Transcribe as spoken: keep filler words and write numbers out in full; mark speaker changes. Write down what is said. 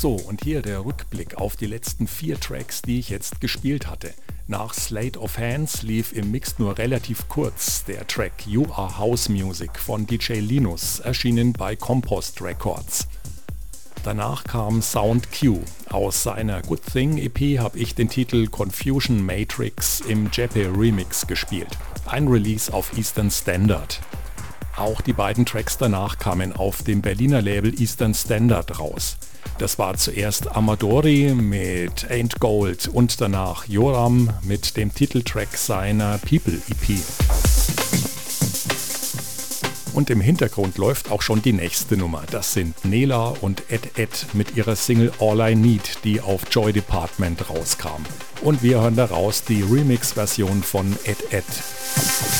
Speaker 1: So, und hier der Rückblick auf die letzten vier Tracks, die ich jetzt gespielt hatte. Nach Sleight of Hands lief im Mix nur relativ kurz der Track You Are House Music von D J Linus, erschienen bei Compost Records. Danach kam Sound Q. Aus seiner Good Thing E P habe ich den Titel Confusion Matrix im Jeppe Remix gespielt. Ein Release auf Eastern Standard. Auch die beiden Tracks danach kamen auf dem Berliner Label Eastern Standard raus. Das war zuerst Amadori mit Ain't Gold und danach Joram mit dem Titeltrack seiner People E P. Und im Hintergrund läuft auch schon die nächste Nummer. Das sind Nela und Ed Ed mit ihrer Single All I Need, die auf Joy Department rauskam. Und wir hören daraus die Remix-Version von Ed Ed.